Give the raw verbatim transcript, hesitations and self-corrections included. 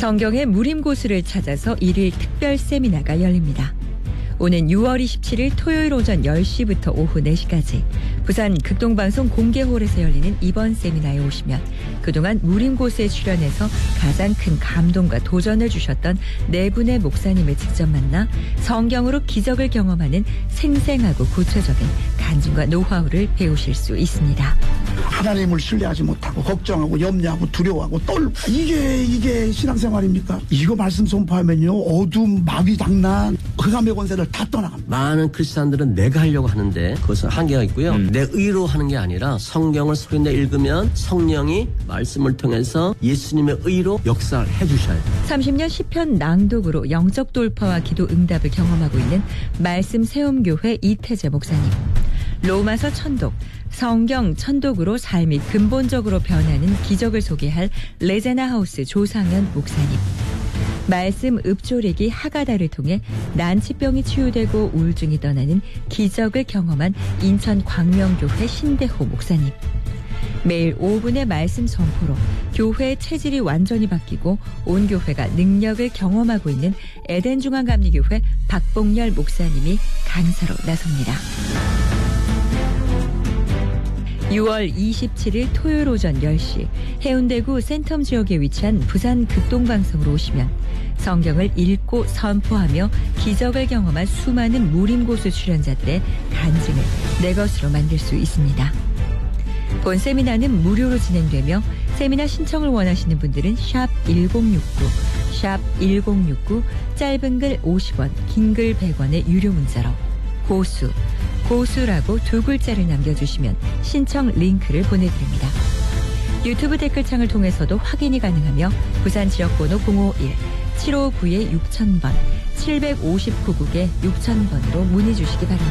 성경의 무림고수를 찾아서 일일 특별 세미나가 열립니다. 오는 유월 이십칠일 토요일 오전 열 시부터 오후 네 시까지 부산 극동방송 공개홀에서 열리는 이번 세미나에 오시면 그동안 무림고수에 출연해서 가장 큰 감동과 도전을 주셨던 네 분의 목사님을 직접 만나 성경으로 기적을 경험하는 생생하고 구체적인 간증과 노하우를 배우실 수 있습니다. 하나님을 신뢰하지 못하고 걱정하고 염려하고 두려워하고 떨고 이게 이게 신앙생활입니까? 이거 말씀 선포하면요 어둠 마귀 장난 흑암의 권세를 다 떠나갑니다. 많은 크리스찬들은 내가 하려고 하는데 그것은 한계가 있고요. 음. 내 의로 하는 게 아니라 성경을 소리내 읽으면 성령이 말씀을 통해서 예수님의 의로 역사를 해주셔요. 삼십 년 시편 낭독으로 영적 돌파와 기도 응답을 경험하고 있는 말씀 세움교회 이태재 목사님. 로마서 천독, 성경 천독으로 삶이 근본적으로 변하는 기적을 소개할 레제나 하우스 조상현 목사님. 말씀 읍조리기 하가다를 통해 난치병이 치유되고 우울증이 떠나는 기적을 경험한 인천 광명교회 신대호 목사님. 매일 오 분의 말씀 선포로 교회의 체질이 완전히 바뀌고 온 교회가 능력을 경험하고 있는 에덴중앙감리교회 박봉열 목사님이 강사로 나섭니다. 유월 이십칠일 토요일 오전 열 시 해운대구 센텀 지역에 위치한 부산 극동방송으로 오시면 성경을 읽고 선포하며 기적을 경험한 수많은 무림고수 출연자들의 간증을 내 것으로 만들 수 있습니다. 본 세미나는 무료로 진행되며 세미나 신청을 원하시는 분들은 샵 일공육구, 샵 일공육구 짧은 글 오십 원, 긴 글 백 원의 유료 문자로 고수, 고수라고 두 글자를 남겨주시면 신청 링크를 보내드립니다. 유튜브 댓글창을 통해서도 확인이 가능하며 부산 지역번호 공오일 칠오구에 육천 번, 칠오구 국에 육천 번으로 문의 주시기 바랍니다.